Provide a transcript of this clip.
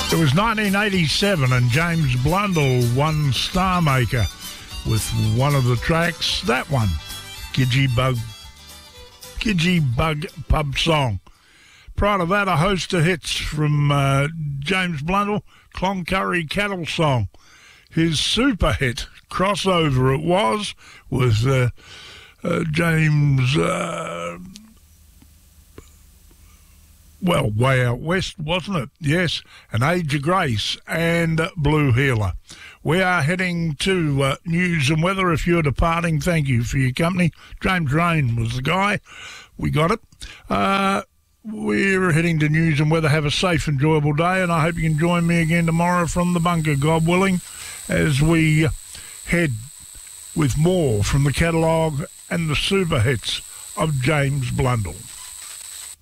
It was 1987 and James Blundell won Star Maker with one of the tracks, that one, Gidgee Bug Pub Song. Prior to that, a host of hits from James Blundell, Cloncurry Cattle Song. His super hit, Crossover it was, with James... Way Out West, wasn't it? Yes, An Age of Grace and Blue Healer. We are heading to news and weather. If you're departing, thank you for your company. James Rain was the guy. We got it. We're heading to news and weather. Have a safe, enjoyable day, and I hope you can join me again tomorrow from the bunker, God willing, as we head with more from the catalogue and the super hits of James Blundell.